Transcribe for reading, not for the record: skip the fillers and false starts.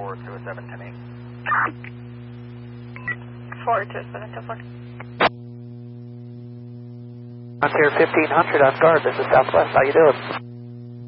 427 10 427 10 I'm here 1500 on guard. This is Southwest. How you doing?